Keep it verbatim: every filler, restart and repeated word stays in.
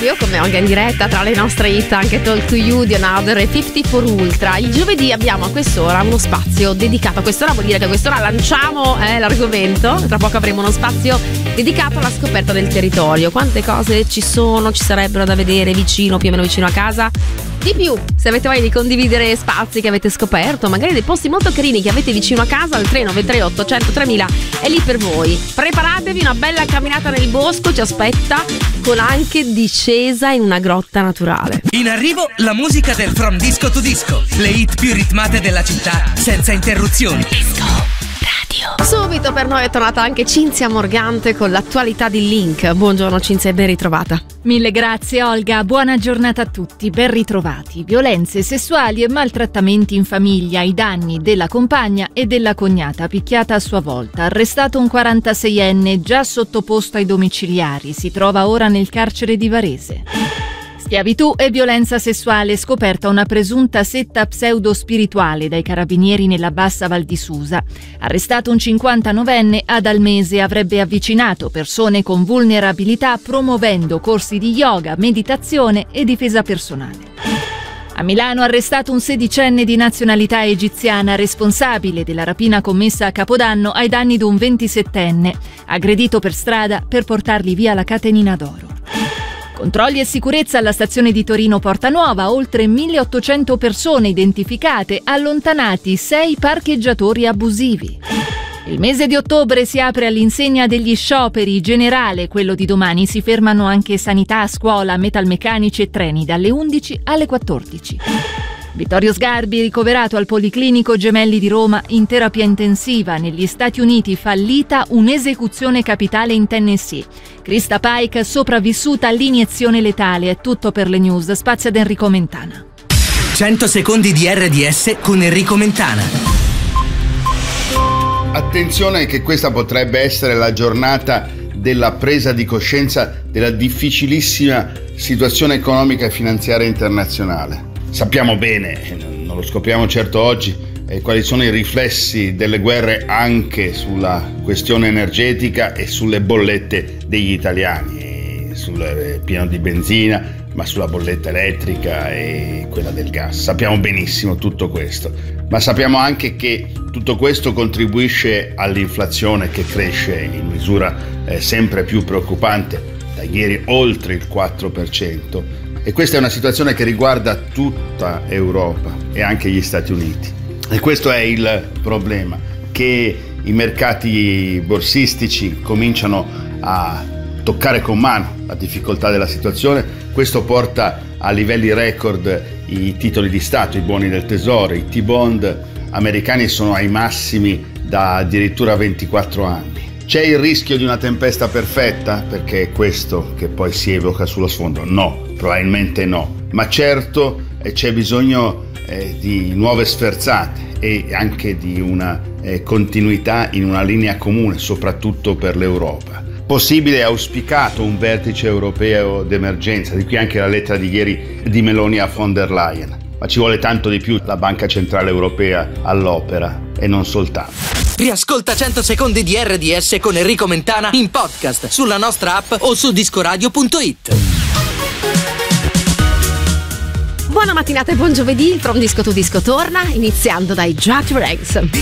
radio come Olga in diretta tra le nostre hit, anche Talk to You di Another e cinquantaquattro Ultra. Il giovedì abbiamo a quest'ora uno spazio dedicato, a quest'ora vuol dire che a quest'ora lanciamo eh, l'argomento, tra poco avremo uno spazio dedicato alla scoperta del territorio. Quante cose ci sono, ci sarebbero da vedere vicino, più o meno vicino a casa? Di più, se avete voglia di condividere spazi che avete scoperto, magari dei posti molto carini che avete vicino a casa, al tre nove tre ottocento tremila è lì per voi. Preparatevi, una bella camminata nel bosco ci aspetta, con anche discesa in una grotta naturale. In arrivo la musica del From Disco to Disco, le hit più ritmate della città, senza interruzioni. Disco Radio. Subito per noi è tornata anche Cinzia Morgante con l'attualità di Link. Buongiorno Cinzia e ben ritrovata. Mille grazie Olga, buona giornata a tutti, ben ritrovati. Violenze sessuali e maltrattamenti in famiglia ai danni della compagna e della cognata picchiata a sua volta. Arrestato un quarantaseienne già sottoposto ai domiciliari, si trova ora nel carcere di Varese. Schiavitù e violenza sessuale, scoperta una presunta setta pseudo-spirituale dai carabinieri nella bassa Val di Susa. Arrestato un cinquantanovenne, ad Almese avrebbe avvicinato persone con vulnerabilità promuovendo corsi di yoga, meditazione e difesa personale. A Milano arrestato un sedicenne di nazionalità egiziana responsabile della rapina commessa a Capodanno ai danni di un ventisettenne, aggredito per strada per portarli via la catenina d'oro. Controlli e sicurezza alla stazione di Torino Porta Nuova, oltre milleottocento persone identificate, allontanati sei parcheggiatori abusivi. Il mese di ottobre si apre all'insegna degli scioperi generale, quello di domani si fermano anche sanità, scuola, metalmeccanici e treni dalle undici alle quattordici. Vittorio Sgarbi ricoverato al Policlinico Gemelli di Roma in terapia intensiva. Negli Stati Uniti fallita un'esecuzione capitale in Tennessee. Krista Pike sopravvissuta all'iniezione letale. È tutto per le news. Spazio ad Enrico Mentana. cento secondi di R D S con Enrico Mentana. Attenzione che questa potrebbe essere la giornata della presa di coscienza della difficilissima situazione economica e finanziaria internazionale. Sappiamo bene, non lo scopriamo certo oggi, eh, quali sono i riflessi delle guerre anche sulla questione energetica e sulle bollette degli italiani, sul eh, pieno di benzina, ma sulla bolletta elettrica e quella del gas. Sappiamo benissimo tutto questo, ma sappiamo anche che tutto questo contribuisce all'inflazione che cresce in misura eh, sempre più preoccupante, da ieri oltre il quattro per cento. E questa è una situazione che riguarda tutta Europa e anche gli Stati Uniti. E questo è il problema, che i mercati borsistici cominciano a toccare con mano la difficoltà della situazione. Questo porta a livelli record i titoli di Stato, i buoni del tesoro, i T-bond americani sono ai massimi da addirittura ventiquattro anni. C'è il rischio di una tempesta perfetta? Perché è questo che poi si evoca sullo sfondo? No, probabilmente no, ma certo eh, c'è bisogno eh, di nuove sferzate e anche di una eh, continuità in una linea comune, soprattutto per l'Europa. Possibile e auspicato un vertice europeo d'emergenza, di qui anche la lettera di ieri di Meloni a von der Leyen. Ma ci vuole tanto di più, la Banca Centrale Europea all'opera e non soltanto. Riascolta cento secondi di R D S con Enrico Mentana in podcast sulla nostra app o su discoradio punto it. Buona mattinata e buon giovedì, il From Disco to Disco torna, iniziando dai Jackie Ranks.